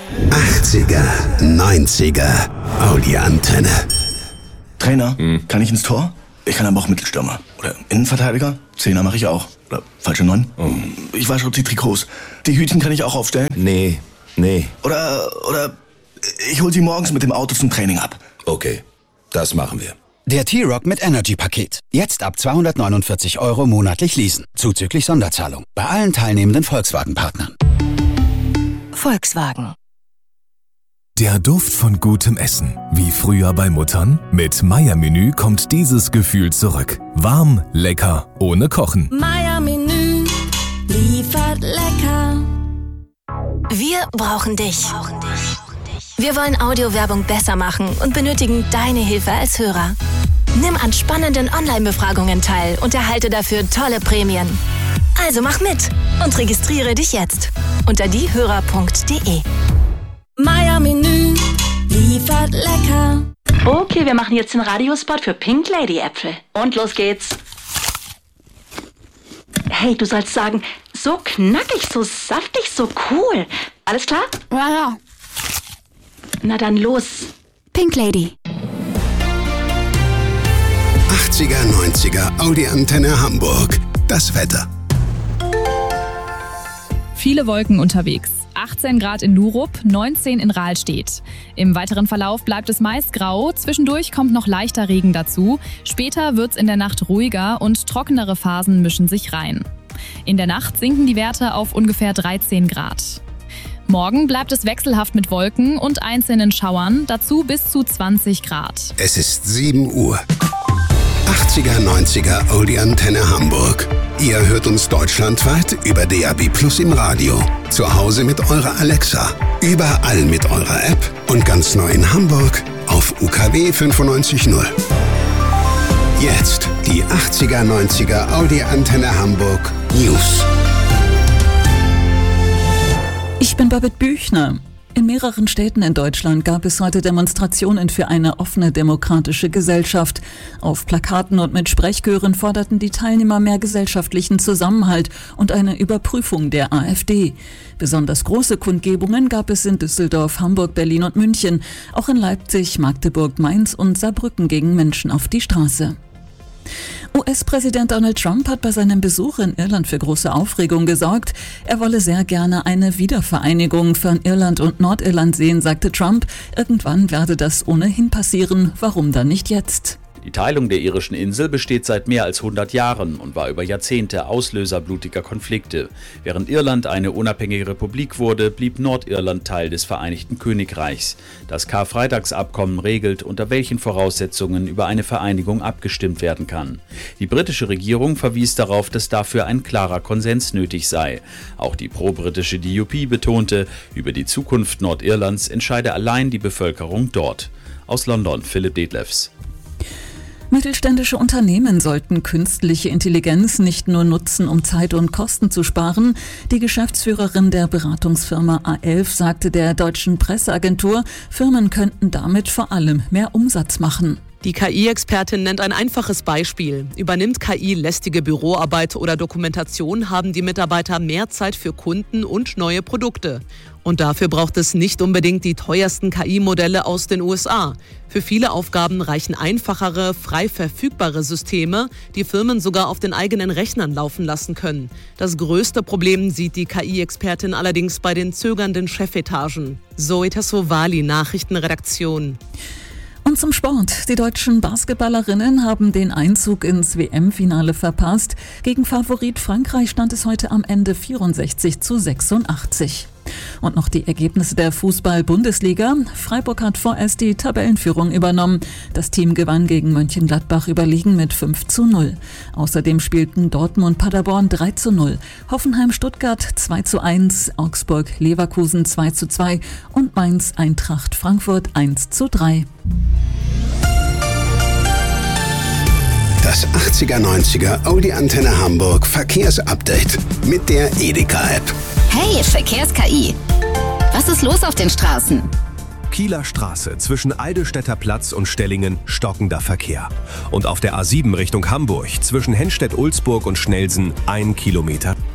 80er, 90er, Audi-Antenne. Trainer, kann ich ins Tor? Ich kann aber auch Mittelstürmer. Oder Innenverteidiger? Zehner mache ich auch. Oder falsche 9? Ich wasche die Trikots. Die Hütchen kann ich auch aufstellen? Nee. Oder ich hol sie morgens mit dem Auto zum Training ab. Okay, das machen wir. Der T-Roc mit Energy-Paket. Jetzt ab 249 € monatlich leasen. Zuzüglich Sonderzahlung. Bei allen teilnehmenden Volkswagen-Partnern. Volkswagen. Der Duft von gutem Essen. Wie früher bei Muttern? Mit Meier-Menü kommt dieses Gefühl zurück. Warm, lecker, ohne Kochen. Meier-Menü liefert lecker. Wir brauchen dich. Wir wollen Audiowerbung besser machen und benötigen deine Hilfe als Hörer. Nimm an spannenden Online-Befragungen teil und erhalte dafür tolle Prämien. Also mach mit und registriere dich jetzt unter diehörer.de. Meier-Menü liefert lecker. Okay, wir machen jetzt den Radiospot für Pink Lady Äpfel. Und los geht's. Hey, du sollst sagen, so knackig, so saftig, so cool. Alles klar? Ja. Na dann los. Pink Lady. 80er, 90er, Audi-Antenne Hamburg. Das Wetter. Viele Wolken unterwegs. 18 Grad in Lurup, 19 in Rahlstedt. Im weiteren Verlauf bleibt es meist grau, zwischendurch kommt noch leichter Regen dazu. Später wird's in der Nacht ruhiger und trockenere Phasen mischen sich rein. In der Nacht sinken die Werte auf ungefähr 13 Grad. Morgen bleibt es wechselhaft mit Wolken und einzelnen Schauern, dazu bis zu 20 Grad. Es ist 7 Uhr. 80er, 90er, Audi-Antenne Hamburg. Ihr hört uns deutschlandweit über DAB+ im Radio. Zu Hause mit eurer Alexa. Überall mit eurer App. Und ganz neu in Hamburg auf UKW 95.0. Jetzt die 80er, 90er, Audi-Antenne Hamburg News. Ich bin Babette Büchner. In mehreren Städten in Deutschland gab es heute Demonstrationen für eine offene demokratische Gesellschaft. Auf Plakaten und mit Sprechchören forderten die Teilnehmer mehr gesellschaftlichen Zusammenhalt und eine Überprüfung der AfD. Besonders große Kundgebungen gab es in Düsseldorf, Hamburg, Berlin und München. Auch in Leipzig, Magdeburg, Mainz und Saarbrücken gingen Menschen auf die Straße. US-Präsident Donald Trump hat bei seinem Besuch in Irland für große Aufregung gesorgt. Er wolle sehr gerne eine Wiedervereinigung von Irland und Nordirland sehen, sagte Trump. Irgendwann werde das ohnehin passieren. Warum dann nicht jetzt? Die Teilung der irischen Insel besteht seit mehr als 100 Jahren und war über Jahrzehnte Auslöser blutiger Konflikte. Während Irland eine unabhängige Republik wurde, blieb Nordirland Teil des Vereinigten Königreichs. Das Karfreitagsabkommen regelt, unter welchen Voraussetzungen über eine Vereinigung abgestimmt werden kann. Die britische Regierung verwies darauf, dass dafür ein klarer Konsens nötig sei. Auch die pro-britische DUP betonte, über die Zukunft Nordirlands entscheide allein die Bevölkerung dort. Aus London, Philipp Detlefs. Mittelständische Unternehmen sollten künstliche Intelligenz nicht nur nutzen, um Zeit und Kosten zu sparen. Die Geschäftsführerin der Beratungsfirma A11 sagte der deutschen Presseagentur, Firmen könnten damit vor allem mehr Umsatz machen. Die KI-Expertin nennt ein einfaches Beispiel. Übernimmt KI lästige Büroarbeit oder Dokumentation, haben die Mitarbeiter mehr Zeit für Kunden und neue Produkte. Und dafür braucht es nicht unbedingt die teuersten KI-Modelle aus den USA. Für viele Aufgaben reichen einfachere, frei verfügbare Systeme, die Firmen sogar auf den eigenen Rechnern laufen lassen können. Das größte Problem sieht die KI-Expertin allerdings bei den zögernden Chefetagen. Zoe Tassovali, Nachrichtenredaktion. Und zum Sport. Die deutschen Basketballerinnen haben den Einzug ins WM-Finale verpasst. Gegen Favorit Frankreich stand es heute am Ende 64-86. Und noch die Ergebnisse der Fußball-Bundesliga. Freiburg hat vorerst die Tabellenführung übernommen. Das Team gewann gegen Mönchengladbach überlegen mit 5:0. Außerdem spielten Dortmund Paderborn 3:0, Hoffenheim-Stuttgart 2:1, Augsburg-Leverkusen 2:2 und Mainz-Eintracht Frankfurt 1:3. Das 80er, 90er Audi-Antenne Hamburg Verkehrsupdate mit der Edeka-App. Hey, Verkehrs-KI. Was ist los auf den Straßen? Kieler Straße zwischen Eidelstädter Platz und Stellingen stockender Verkehr. Und auf der A7 Richtung Hamburg zwischen Henstedt-Ulzburg und Schnelsen 1 Kilometer.